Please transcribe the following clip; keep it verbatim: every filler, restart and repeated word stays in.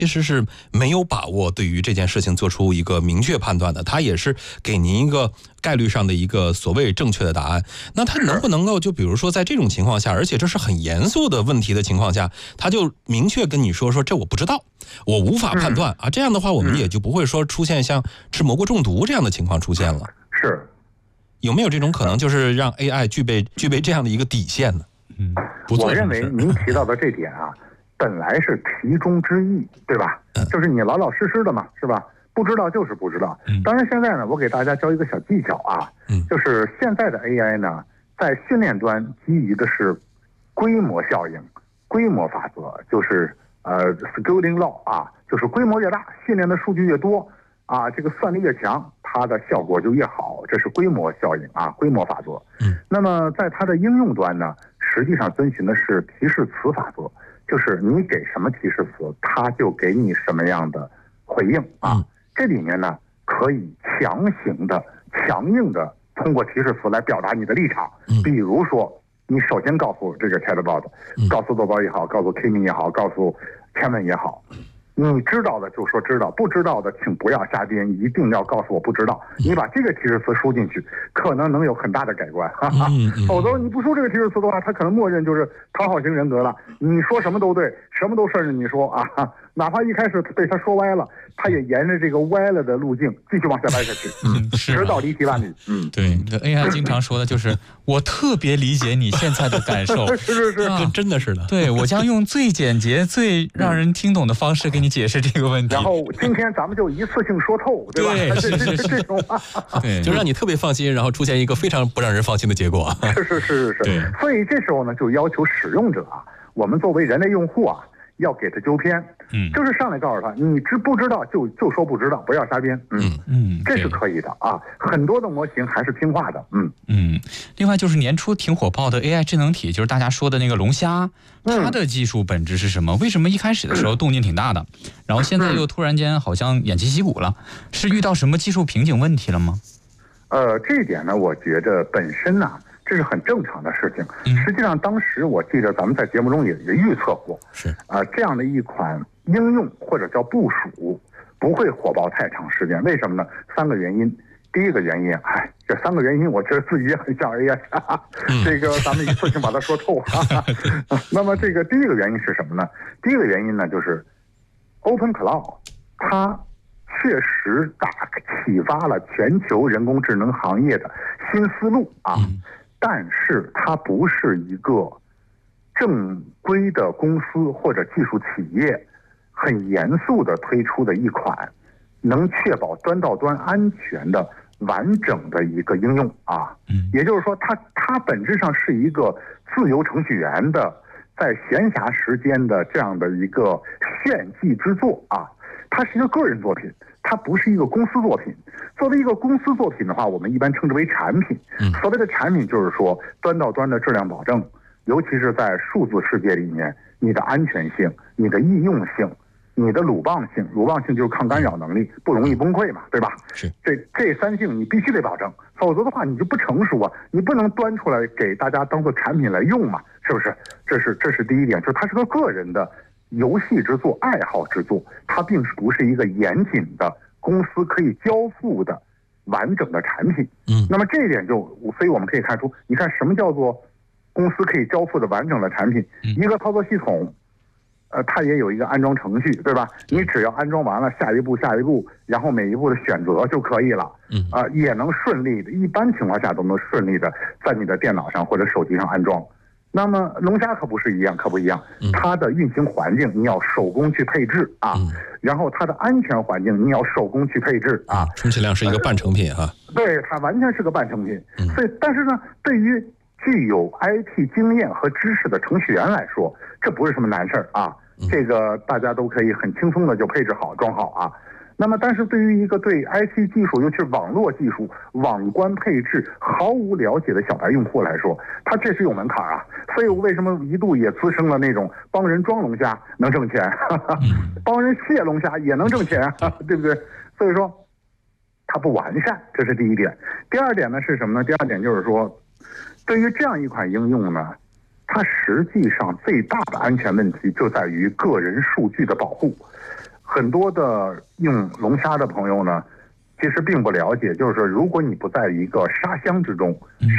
其实是没有把握对于这件事情做出一个明确判断的，他也是给您一个概率上的一个所谓正确的答案。那他能不能够就比如说在这种情况下，而且这是很严肃的问题的情况下，他就明确跟你说说这我不知道，我无法判断、嗯、啊，这样的话我们也就不会说出现像吃蘑菇中毒这样的情况出现了。 是， 有没有这种可能，就是让 A I 具备具备这样的一个底线呢？ 嗯，我认为您提到的这点啊，本来是题中之意，对吧？就是你老老实实的嘛，是吧？不知道就是不知道。当然现在呢，我给大家教一个小技巧啊，就是现在的 A I 呢，在训练端基于的是规模效应、规模法则，就是呃 scaling law 啊，就是规模越大，训练的数据越多啊，这个算力越强，它的效果就越好，这是规模效应啊，规模法则。那么在它的应用端呢，实际上遵循的是提示词法则。就是你给什么提示词，它就给你什么样的回应啊。嗯、这里面呢，可以强行的、强硬的通过提示词来表达你的立场。嗯、比如说，你首先告诉这个 chatbot，、嗯、告诉豆包也好，告诉 Kimi 也好，告诉千文也好，你知道的就说知道，不知道的请不要瞎编，一定要告诉我不知道。你把这个提示词输进去，可能能有很大的改观。哈哈，否则你不输这个提示词的话，他可能默认就是讨好型人格了。你说什么都对，什么都顺着你说啊，哪怕一开始被他说歪了，他也沿着这个歪了的路径继续往下歪下去，嗯，直到离题万里。嗯， 对，这 A I 经常说的就是我特别理解你现在的感受， 是是是， 啊、 真的是的。 对，我将用最简洁、最让人听懂的方式给你解释这个问题。 然后今天咱们就一次性说透，对吧？ 对，是是是这种， 对，就让你特别放心，然后出现一个非常不让人放心的结果。 是是是是是。所以这时候呢，就要求使用者啊，我们作为人类用户啊，要给他纠偏，嗯，就是上来告诉他，你知不知道就就说不知道，不要瞎编，嗯嗯，这是可以的啊。很多的模型还是听话的，嗯嗯。另外就是年初挺火爆的 A I 智能体，就是大家说的那个龙虾，它的技术本质是什么？为什么一开始的时候动静挺大的，然后现在又突然间好像偃旗息鼓了？是遇到什么技术瓶颈问题了吗？ 呃，这一点呢，我觉得本身呢、啊。这是很正常的事情。实际上，当时我记得咱们在节目中也也预测过，是啊、呃，这样的一款应用或者叫部署不会火爆太长时间。为什么呢？三个原因。第一个原因，哎，这三个原因，我觉得自己也很像 A I，、啊、这个咱们一次性把它说透。啊、那么，这个第一个原因是什么呢？第一个原因呢，就是 Open Cloud 它确实打启发了全球人工智能行业的新思路啊。嗯，但是它不是一个正规的公司或者技术企业很严肃的推出的一款能确保端到端安全的完整的一个应用啊。也就是说它它本质上是一个自由程序员的在闲暇时间的这样的一个炫技之作啊。它是一个个人作品，它不是一个公司作品。作为一个公司作品的话，我们一般称之为产品。所谓的产品就是说端到端的质量保证，尤其是在数字世界里面，你的安全性、你的易用性、你的鲁棒性，鲁棒性就是抗干扰能力，不容易崩溃嘛，对吧？是，这这三性你必须得保证，否则的话你就不成熟啊，你不能端出来给大家当做产品来用嘛，是不是？这是这是第一点，就是它是个个人的游戏之作、爱好之作，它并不是一个严谨的公司可以交付的完整的产品。嗯，那么这一点就，所以我们可以看出，你看什么叫做公司可以交付的完整的产品？一个操作系统，呃，它也有一个安装程序，对吧？你只要安装完了，下一步下一步，然后每一步的选择就可以了。嗯，啊、呃，也能顺利的，一般情况下都能顺利的在你的电脑上或者手机上安装。那么龙虾可不是一样，可不一样。它的运行环境你要手工去配置啊，嗯、然后它的安全环境你要手工去配置啊。 充其量是一个半成品哈、啊呃。对，它完全是个半成品。嗯、所以，但是呢，对于具有 I T 经验和知识的程序员来说，这不是什么难事儿啊。嗯、这个大家都可以很轻松的就配置好、装好啊。那么，但是对于一个对 I T 技术，尤其是网络技术、网关配置毫无了解的小白用户来说，他这是有门槛啊。所以为什么一度也滋生了那种帮人装龙虾能挣钱，哈哈，帮人卸龙虾也能挣钱，哈哈，对不对？所以说，它不完善，这是第一点。第二点呢是什么呢？第二点就是说，对于这样一款应用呢，它实际上最大的安全问题就在于个人数据的保护。 很多的用龙虾的朋友呢，其实并不了解，就是说，如果你不在一个沙箱之中，